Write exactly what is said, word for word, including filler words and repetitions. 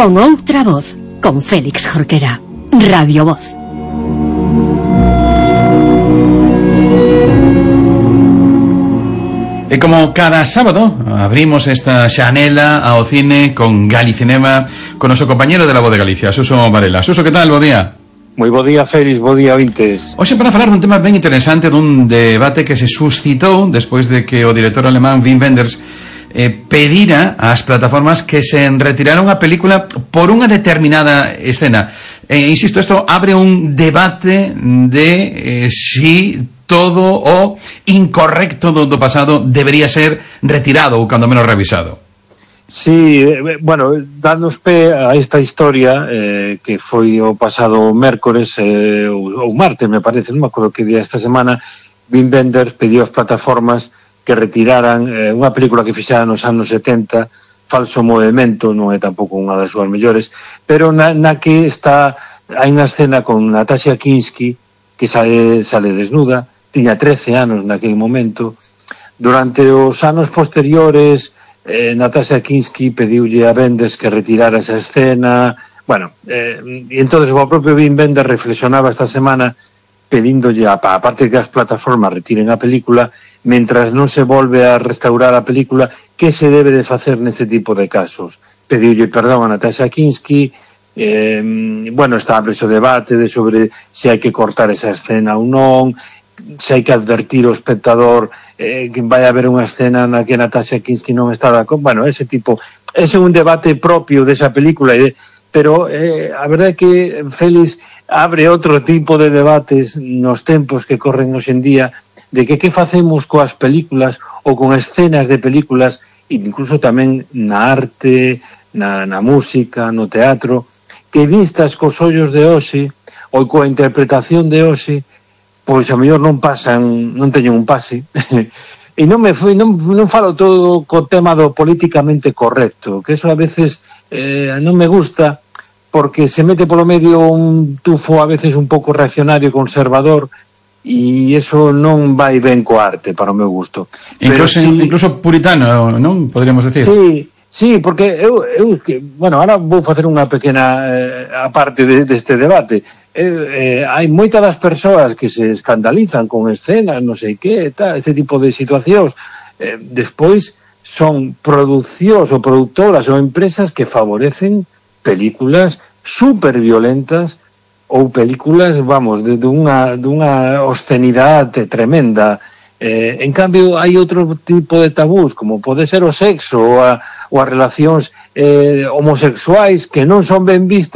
Con outra voz, con Félix Jorquera. Radio Voz. E como cada sábado abrimos esta xanela ao cine con Galicinema, con noso compañero de La Voz de Galicia, Suso Varela. Suso, que tal? Bo día. Moi bo día, Félix, bo día, ointes. Hoxe para falar dun tema ben interesante, dun debate que se suscitou despois de que o director alemán Wim Wenders eh, pedira ás plataformas que se retiraron a película por unha determinada escena. Eh, insisto, isto abre un debate de eh, si todo o incorrecto do, do pasado debería ser retirado ou cando menos revisado. Sí, eh, bueno, danos pé a esta historia eh, que foi o pasado mércores eh, ou, ou martes, me parece, non me acordo que día esta semana. Wim Wenders pediu ás plataformas que retiraran eh, unha película que fixera nos anos setenta, Falso Movimento, non é tampouco unha das súas mellores, pero na, na que está, hai unha escena con Natasha Kinski que sale, sale desnuda, tiña trece anos naquele momento. Durante os anos posteriores, eh, Natasha Kinski pediulle a Wenders que retirara esa escena. Bueno, eh, e entonces o propio Wim Wenders reflexionaba esta semana pedíndolle, a, a parte que as plataformas retiren a película, mentras non se volve a restaurar a película, que se debe de facer neste tipo de casos. Pediulle perdón a Natasha Kinski. Eh, bueno, está a preso debate de sobre se hai que cortar esa escena ou non, se hai que advertir ao espectador eh, que vai haber unha escena na que Natasha Kinski non está con... Bueno, ese tipo, ese é un debate propio desa película, eh, pero eh, a verdade é que Félix abre outro tipo de debates nos tempos que corren hoxe en día, de que que facemos coas películas ou con escenas de películas, incluso tamén na arte, na, na música, no teatro, que vistas cos ollos de hoxe ou coa interpretación de hoxe, pois a mellor non pasan, non teñen un pase. E non me foi, non, non falo todo co tema do políticamente correcto, que eso a veces eh, non me gusta, porque se mete polo medio un tufo a veces un pouco reaccionario, conservador, e eso non vai ben co arte, para o meu gusto. Incluso, si, incluso puritano, non? Podríamos decir. Sí, sí, porque eu, eu que, bueno, ahora vou facer unha pequena eh, aparte de, deste debate. Eh, eh, hai moitas das persoas que se escandalizan con escenas, non sei que, tal, este tipo de situacións. Eh, despois son produccións ou productoras ou empresas que favorecen películas super violentas ou películas, vamos, de, de unha, de unha obscenidade tremenda. Eh, en cambio, hai outro tipo de tabús, como pode ser o sexo ou, a, ou as relacións eh, homosexuais, que non son ben vistas